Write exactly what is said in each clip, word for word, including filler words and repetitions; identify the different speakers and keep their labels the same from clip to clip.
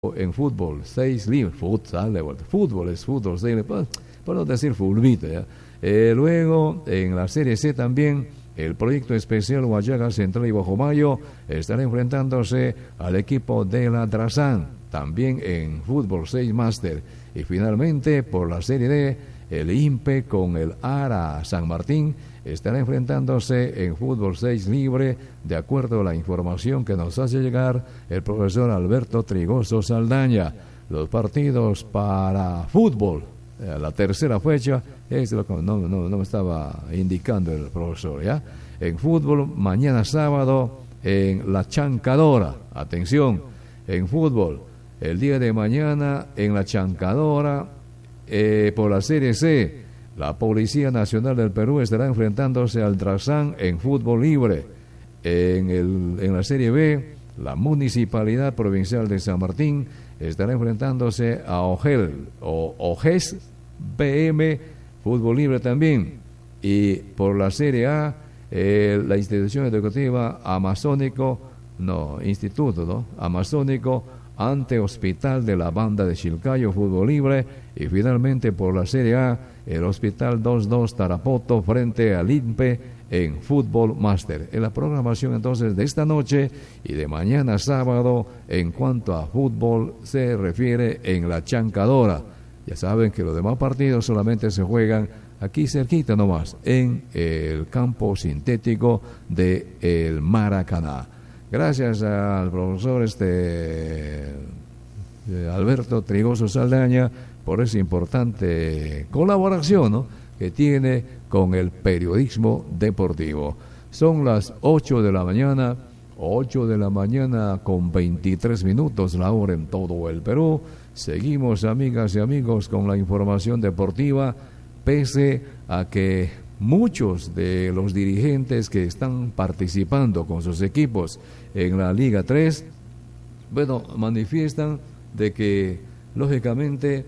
Speaker 1: en fútbol, seis libres, futsal de vuelta, fútbol es fútbol, seis libres, por no decir fulbito, ¿ya? Eh, luego, en la Serie C también, el proyecto especial Guayaga Central y Bajomayo estará enfrentándose al equipo de la Drazán, también en fútbol seis máster. Y finalmente, por la Serie D, el I N P E con el Ara San Martín estará enfrentándose en fútbol seis libre, de acuerdo a la información que nos hace llegar el profesor Alberto Trigoso Saldaña. Los partidos para fútbol, eh, la tercera fecha, es lo que no, no, no me estaba indicando el profesor, ¿ya? En fútbol, mañana sábado, en la Chancadora, atención, en fútbol, el día de mañana, en la Chancadora, eh, por la Serie C, la Policía Nacional del Perú estará enfrentándose al Drazán en fútbol libre. En, el, en la Serie B, la Municipalidad Provincial de San Martín estará enfrentándose a Ogel o Ojes B M fútbol libre también. Y por la Serie A, eh, la institución educativa Amazónico, no, instituto, ¿no? Amazónico ante Hospital de la Banda de Chilcayo, fútbol libre. Y finalmente por la Serie A, el Hospital dos dos Tarapoto frente al I N P E en fútbol máster. En la programación entonces de esta noche y de mañana sábado, en cuanto a fútbol se refiere, en la Chancadora. Ya saben que los demás partidos solamente se juegan aquí cerquita nomás, en el campo sintético de el Maracaná. Gracias al profesor este Alberto Trigoso Saldaña por esa importante colaboración, ¿no?, que tiene con el periodismo deportivo. Son las ocho de la mañana, ocho de la mañana con veintitrés minutos, la hora en todo el Perú. Seguimos, amigas y amigos, con la información deportiva, pese a que muchos de los dirigentes que están participando con sus equipos en la Liga tres, bueno, manifiestan de que, lógicamente,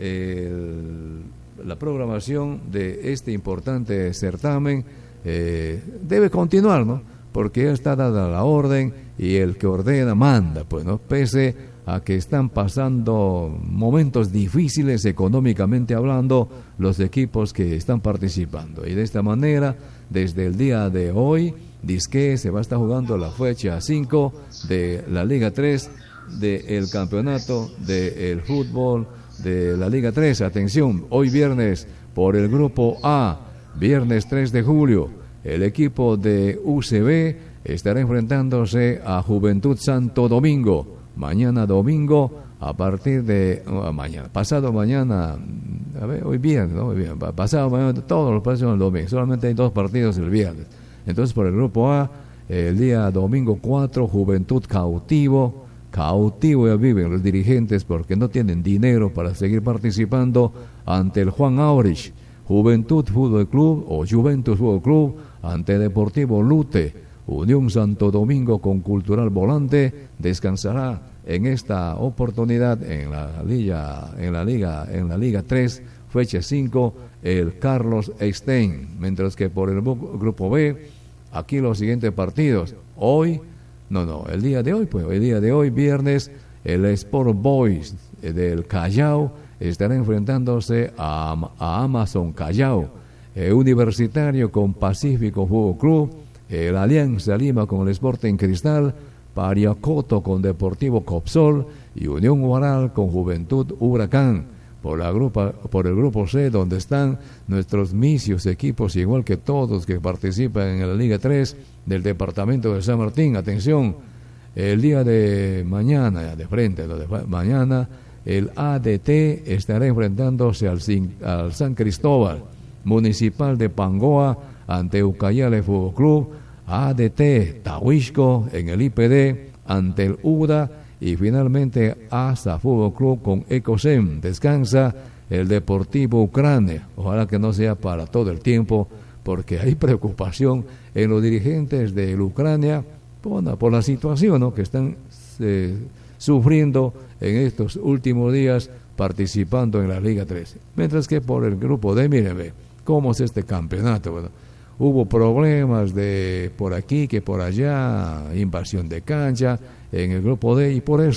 Speaker 1: el, la programación de este importante certamen eh, debe continuar, ¿no? Porque ya está dada la orden y el que ordena manda, pues, ¿no? Pese a que están pasando momentos difíciles económicamente hablando los equipos que están participando. Y de esta manera, desde el día de hoy, dizque se va a estar jugando la fecha cinco de la Liga tres, del campeonato del fútbol de la Liga tres. Atención, hoy viernes por el grupo A, viernes tres de julio, el equipo de U C B estará enfrentándose a Juventud Santo Domingo. Mañana domingo, a partir de uh, mañana, pasado mañana, a ver, hoy viernes, ¿no? Hoy viernes, pasado mañana, todos los partidos son el domingo, solamente hay dos partidos el viernes. Entonces, por el grupo A, el día domingo cuatro, Juventud cautivo, cautivo ya viven los dirigentes porque no tienen dinero para seguir participando ante el Juan Aurich. Juventud Fútbol Club o Juventus Fútbol Club ante Deportivo Lute. Unión Santo Domingo con Cultural Volante descansará en esta oportunidad en la liga, en la liga, en la Liga tres, fecha cinco, el Carlos Stein, mientras que por el grupo B, aquí los siguientes partidos. Hoy, no, no, el día de hoy, pues, el día de hoy, viernes, el Sport Boys del Callao estará enfrentándose a, a Amazon Callao, eh, Universitario con Pacífico Fútbol Club, el Alianza Lima con el Sporting Cristal, Pariacoto con Deportivo Copsol y Unión Huaral con Juventud Huracán. Por, la grupa, por el grupo C, donde están nuestros misios equipos, igual que todos que participan en la Liga tres del departamento de San Martín. Atención, el día de mañana, de frente, de mañana, el A D T estará enfrentándose al, al San Cristóbal, Municipal de Pangoa ante Ucayale Fútbol Club, A D T Tahuixco en el I P D ante el U D A y finalmente ASA Fútbol Club con Ecosem. Descansa el Deportivo Ucrania. Ojalá que no sea para todo el tiempo, porque hay preocupación en los dirigentes de Ucrania por, por la situación, ¿no?, que están eh, sufriendo en estos últimos días participando en la Liga tres. Mientras que por el grupo D, mírenme cómo es este campeonato. Bueno, hubo problemas de por aquí que por allá, invasión de cancha en el grupo D, y por eso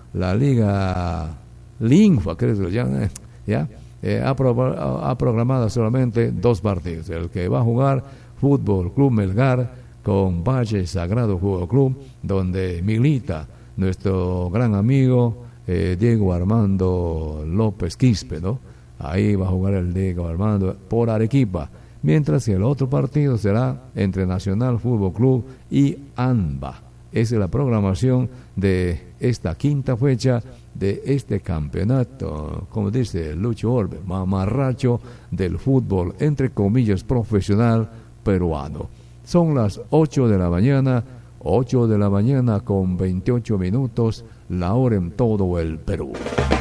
Speaker 1: la Liga Linfa, creo que se llama, ¿ya? Eh, ha, pro, ha, ha programado solamente dos partidos. El que va a jugar Fútbol Club Melgar con Valle Sagrado Fútbol Club, donde milita nuestro gran amigo eh, Diego Armando López Quispe, ¿no? Ahí va a jugar el Diego Armando por Arequipa. Mientras que el otro partido será entre Nacional Fútbol Club y ANBA. Esa es la programación de esta quinta fecha de este campeonato, como dice Lucho Orbe, mamarracho del fútbol, entre comillas, profesional peruano. Son las ocho de la mañana, ocho de la mañana con veintiocho minutos, la hora en todo el Perú.